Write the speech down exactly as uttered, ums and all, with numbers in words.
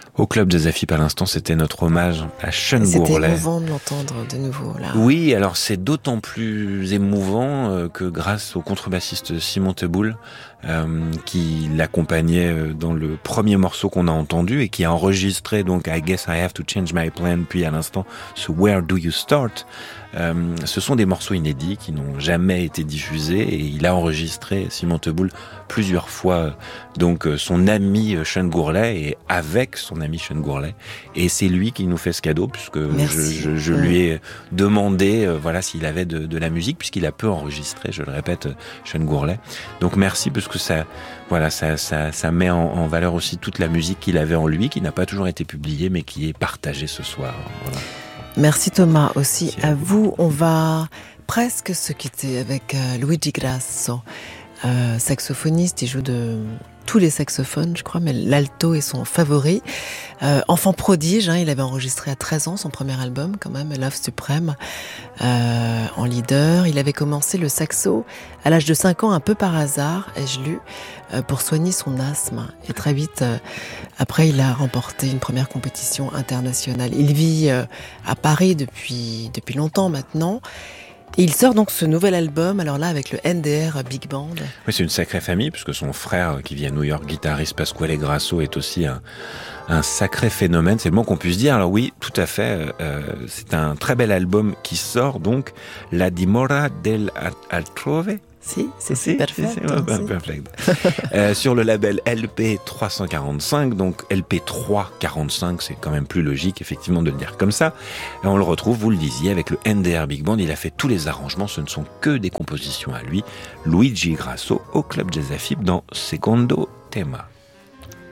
Au Club Jazz Afip, à l'instant, c'était notre hommage à Sean Gourlay. C'était émouvant de l'entendre de nouveau, là. Oui, alors c'est d'autant plus émouvant euh, que grâce au contrebassiste Simon Teboul, euh, qui l'accompagnait dans le premier morceau qu'on a entendu et qui a enregistré donc I Guess I Have to Change My Plan, puis à l'instant ce Where Do You Start. Euh, ce sont des morceaux inédits qui n'ont jamais été diffusés et il a enregistré, Simon Teboul, plusieurs fois donc son ami Sean Gourlay et avec son ami Sean Gourlay, et c'est lui qui nous fait ce cadeau puisque je, je, je lui ai demandé euh, voilà s'il avait de, de la musique puisqu'il a peu enregistré, je le répète, Sean Gourlay. Donc merci parce que ça voilà ça ça ça met en, en valeur aussi toute la musique qu'il avait en lui, qui n'a pas toujours été publiée mais qui est partagée ce soir. Voilà. Merci Thomas aussi. Merci à à vous. On va presque se quitter avec euh, Luigi Grasso, euh, saxophoniste. Il joue de tous les saxophones, je crois, mais l'alto est son favori. Euh, enfant prodige, hein, il avait enregistré à treize ans son premier album, quand même, Love Supreme, euh, en leader. Il avait commencé le saxo à l'âge de cinq ans, un peu par hasard, ai-je lu, euh, pour soigner son asthme. Et très vite, euh, après, il a remporté une première compétition internationale. Il vit euh, à Paris depuis, depuis longtemps maintenant. Et il sort donc ce nouvel album, alors là avec le N D R Big Band. Oui, c'est une sacrée famille, puisque son frère, qui vit à New York, guitariste Pasquale Grasso, est aussi un, un sacré phénomène, c'est le mot qu'on puisse dire. Alors oui, tout à fait, euh, c'est un très bel album qui sort donc, La Dimora del Altrove. Si, c'est si, perfect. Si, si, ouais, perfect. euh, sur le label L P trois cent quarante-cinq, donc L P trois cent quarante-cinq, c'est quand même plus logique effectivement de le dire comme ça. Et on le retrouve, vous le disiez, avec le N D R Big Band. Il a fait tous les arrangements, ce ne sont que des compositions à lui. Luigi Grasso au Club Jazz Afip dans Secondo Tema.